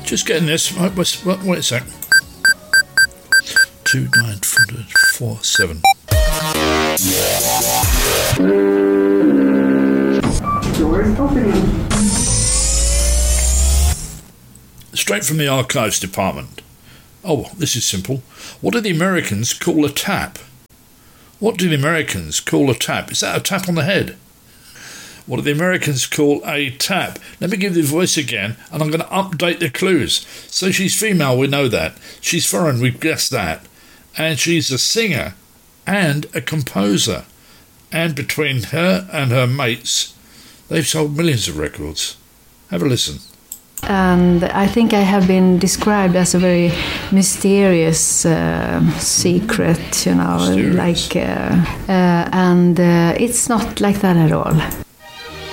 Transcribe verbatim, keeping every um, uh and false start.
Just getting this. Wait, wait, wait a sec. Two nine four seven. Doors opening. Straight from the archives department. Oh, this is simple. What do the Americans call a tap? What do the Americans call a tap? Is that a tap on the head? What do the Americans call a tap? Let me give the voice again, and I'm going to update the clues. So she's female, we know that. She's foreign, we've guessed that. And she's a singer and a composer. And between her and her mates, they've sold millions of records. Have a listen. And I think I have been described as a very mysterious uh, secret, you know, Mysterious. like, uh, uh, and uh, it's not like that at all.